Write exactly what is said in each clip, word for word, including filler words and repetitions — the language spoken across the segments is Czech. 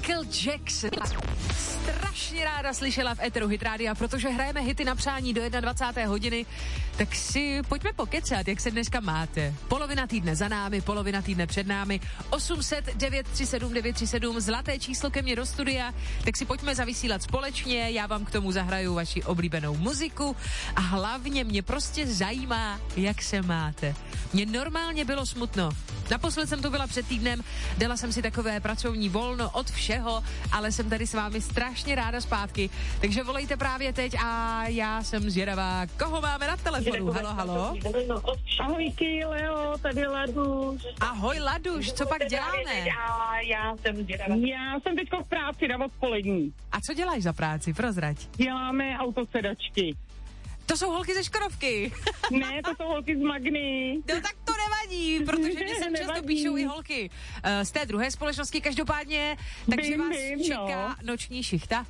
Michael Jackson. Strašně ráda slyšela v éteru Hit Rádia, protože hrajeme hity na přání do dvacáté jedné hodiny, tak si pojďme pokecat, jak se dneska máte. Polovina týdne za námi, polovina týdne před námi. osm set devět tři sedm devět tři sedm, zlaté číslo ke mně do studia, tak si pojďme zavysílat společně, já vám k tomu zahraju vaši oblíbenou muziku a hlavně mě prostě zajímá, jak se máte. Mně normálně bylo smutno. Naposled jsem to byla před týdnem, dala jsem si takové pracovní volno od všeho, ale jsem tady s vámi strašně ráda zpátky, takže volejte právě teď a já jsem zvědavá, koho máme na telefonu. Halo, halo. Ahojky, Leo, tady Laduš. Ahoj, Laduš, co pak děláme? Já jsem zvědavá. Já jsem teďko v práci na odpolední. A co děláš za práci, prozrať? Děláme autosedačky. To jsou holky ze Škodovky. Ne, to jsou holky z Magny. No tak to nevadí, protože mě sem často píšou i holky uh, z té druhé společnosti, každopádně, takže bim, vás bim, čeká no. noční šichta.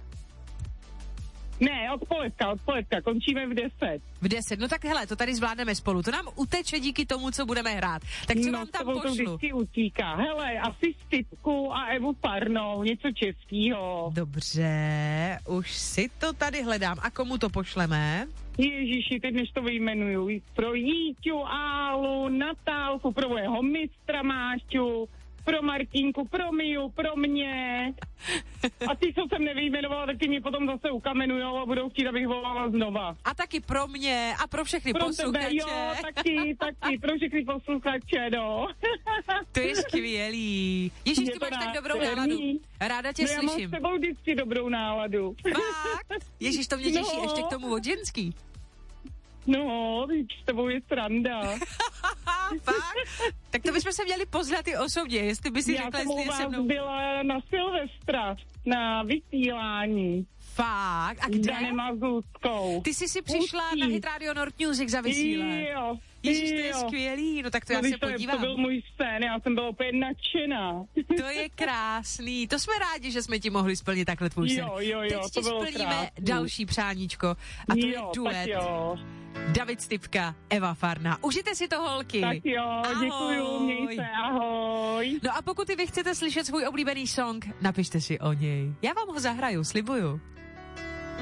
Ne, odpoledka, odpoledka, končíme v deset. V deset, no tak hele, to tady zvládneme spolu, to nám uteče díky tomu, co budeme hrát. Tak co no, vám tam to pošlu? No, to vždycky utíká. Hele, asi Stipku a Evu Parnou, něco českýho. Dobře, už si to tady hledám. A komu to pošleme? Ježiši, teď než to vyjmenuju. Pro Jíťu, Álu, Natálku, pro mojeho mistra Mášťu, pro Martínku, pro Miu, pro mě. A ty, co jsem nevyjmenovala, taky mě potom zase ukamenujou a budou chtít, abych volala znova. A taky pro mě a pro všechny pro posluchače. Tebe, jo, taky, taky, pro všechny posluchače, no. To je skvělý. Ježíš, ty máš tak dobrou náladu. Ráda tě no, slyším. Já mám s tebou vždycky dobrou náladu. Fakt? Ježíš, to mě těší, no. Ještě k tomu od ženský. No, s tebou je sranda. Fakt? Tak to bychom se měli poznat i osobně, jestli by si Já řekla, jsem jestli u je se vás mnou... byla na Silvestra, na vysílání. Fakt? A kde? Danem Mazulskou. Ty jsi si přišla Pustí. Na Hit Radio Nord Music za vysílání. Jo. Ježíš, to je skvělý, no tak to no, já se podívám. To byl můj sen, já jsem byla opět nadšená. To je krásný, to jsme rádi, že jsme ti mohli splnit takhle tvůj sen. Jo, jo, jo, teď to ti bylo splníme krásný. Další přáníčko a to jo, je duet. Jo. David Stipka, Eva Farná. Užijte si to, holky. Tak jo, ahoj. Děkuju, měj se, ahoj. No a pokud i vy chcete slyšet svůj oblíbený song, napište si o něj. Já vám ho zahraju, slibuju.